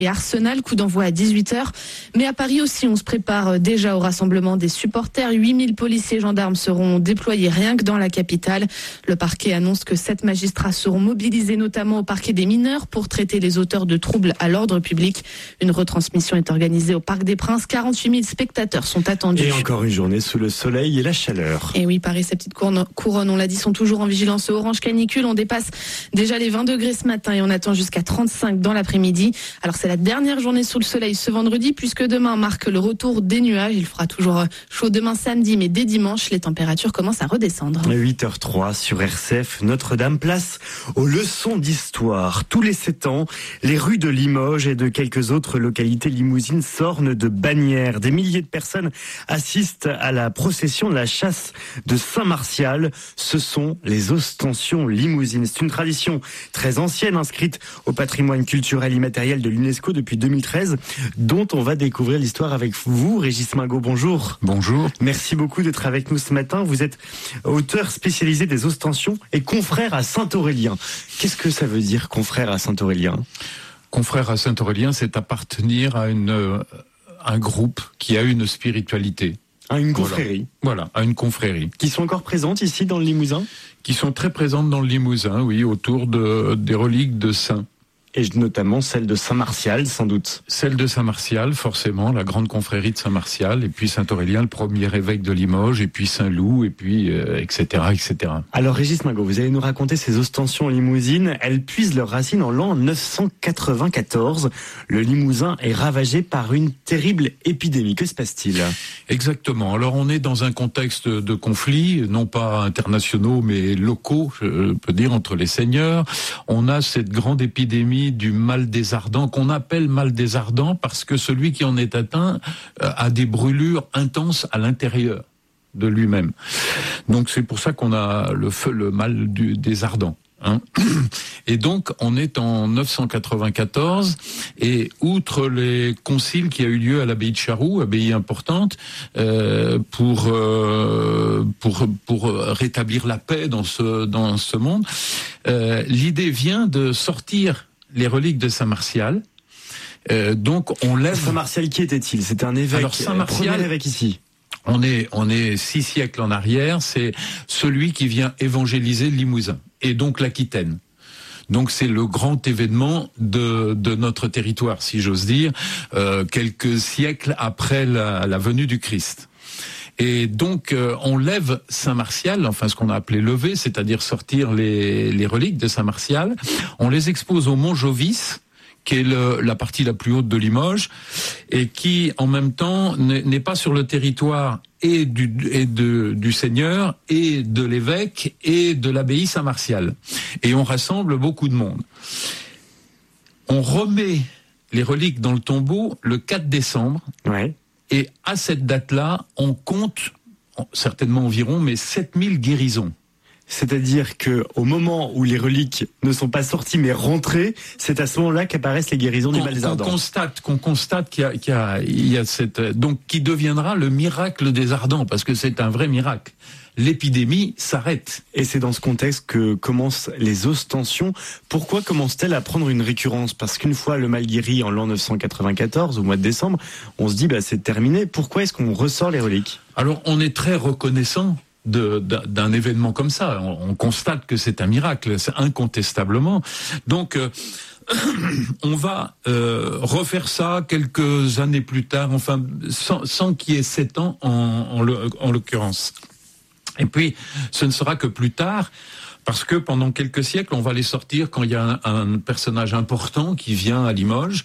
et Arsenal, coup d'envoi à 18h. Mais à Paris aussi, on se prépare déjà au rassemblement des supporters. 8000 policiers et gendarmes seront déployés rien que dans la capitale. Le parquet annonce que 7 magistrats seront mobilisés, notamment au parquet des mineurs, pour traiter les auteurs de troubles à l'ordre public. Une retransmission est organisée au Parc des Princes. 48 000 spectateurs sont attendus. Et encore une journée sous le soleil et la chaleur. Et oui, Paris, ces petites couronnes, on l'a dit, sont toujours en vigilance orange canicule. On dépasse déjà les 20 degrés ce matin et on attend jusqu'à 35 dans l'après-midi. Alors c'est la dernière journée sous le soleil ce vendredi, puisque demain marque le retour des nuages. Il fera toujours chaud demain samedi, mais dès dimanche, les températures commencent à redescendre. 8h03 sur RCF, Notre-Dame, place aux leçons d'histoire. Tous les 7 ans, les rues de Limoges et de quelques autres localités limousines s'ornent de bannières. Des milliers de personnes assistent à la procession de la chasse de Saint-Martial. Ce sont les ostensions limousines. C'est une tradition très ancienne, inscrite au patrimoine culturel immatériel de l'UNESCO depuis 2013, dont on va découvrir l'histoire avec vous. Régis Mingot, bonjour. Bonjour. Merci beaucoup d'être avec nous ce matin. Vous êtes auteur spécialisé des ostensions et confrère à Saint-Aurélien. Qu'est-ce que ça veut dire, confrère à Saint-Aurélien ? Confrère à Saint-Aurélien, c'est appartenir à un groupe qui a une spiritualité. À une confrérie. Voilà, à une confrérie. Qui sont encore présentes ici dans le Limousin ? Qui sont très présentes dans le Limousin, oui, autour des reliques de saints. Et notamment celle de Saint-Martial, sans doute. Celle de Saint-Martial, forcément, la grande confrérie de Saint-Martial, et puis Saint-Aurélien, le premier évêque de Limoges, et puis Saint-Loup, et puis etc., etc. Alors Régis Mingot, vous allez nous raconter ces ostensions limousines. Elles puisent leurs racines en l'an 994. Le Limousin est ravagé par une terrible épidémie. Que se passe-t-il ? Exactement. Alors on est dans un contexte de conflits, non pas internationaux, mais locaux, je peux dire, entre les seigneurs. On a cette grande épidémie du mal des ardents, qu'on appelle mal des ardents parce que celui qui en est atteint a des brûlures intenses à l'intérieur de lui-même. Donc c'est pour ça qu'on a le mal des ardents. Et donc on est en 994 et outre les conciles qui a eu lieu à l'abbaye de Charroux, abbaye importante, pour rétablir la paix dans ce monde, l'idée vient de sortir les reliques de Saint-Martial. Donc on lève. Saint-Martial, qui était-il ? C'était un évêque. Alors Saint-Martial, premier évêque ici. On est 6 siècles en arrière. C'est celui qui vient évangéliser le Limousin et donc l'Aquitaine. Donc c'est le grand événement de notre territoire, si j'ose dire, quelques siècles après la venue du Christ. Et donc on lève Saint-Martial, enfin ce qu'on a appelé lever, c'est-à-dire sortir les reliques de Saint-Martial. On les expose au Mont Jovis, qui est la partie la plus haute de Limoges, et qui en même temps n'est pas sur le territoire du seigneur et de l'évêque et de l'abbaye Saint-Martial. Et on rassemble beaucoup de monde. On remet les reliques dans le tombeau le 4 décembre. Ouais. Et à cette date-là, on compte, certainement environ, mais 7000 guérisons. C'est-à-dire que au moment où les reliques ne sont pas sorties mais rentrées, c'est à ce moment-là qu'apparaissent les guérisons du mal des ardents. Qu'on constate qu'il y a cette, donc qui deviendra le miracle des ardents, parce que c'est un vrai miracle. L'épidémie s'arrête. Et c'est dans ce contexte que commencent les ostensions. Pourquoi commencent-elles à prendre une récurrence ? Parce qu'une fois le mal guéri en l'an 994, au mois de décembre, on se dit c'est terminé. Pourquoi est-ce qu'on ressort les reliques ? Alors on est très reconnaissant d'un événement comme ça. On constate que c'est un miracle, c'est incontestablement. Donc on va refaire ça quelques années plus tard, enfin sans qu'il y ait 7 ans en l'occurrence. Et puis ce ne sera que plus tard, parce que pendant quelques siècles, on va les sortir quand il y a un personnage important qui vient à Limoges,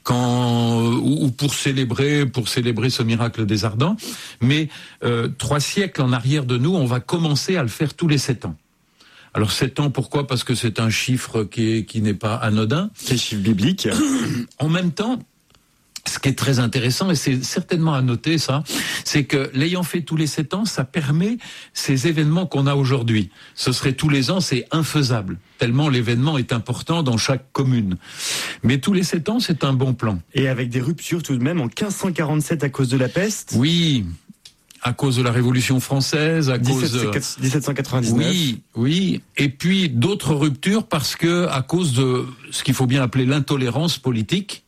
ou pour célébrer ce miracle des ardents. Mais 3 siècles en arrière de nous, on va commencer à le faire tous les 7 ans. Alors 7 ans, pourquoi ? Parce que c'est un chiffre qui n'est pas anodin. C'est un chiffre biblique. En même temps, ce qui est très intéressant, et c'est certainement à noter ça, c'est que l'ayant fait tous les 7 ans, ça permet ces événements qu'on a aujourd'hui. Ce serait tous les ans, c'est infaisable, tellement l'événement est important dans chaque commune. Mais tous les 7 ans, c'est un bon plan. Et avec des ruptures tout de même, en 1547 à cause de la peste ? Oui, à cause de la Révolution française, à cause 1799. Oui, et puis d'autres ruptures parce que à cause de ce qu'il faut bien appeler l'intolérance politique.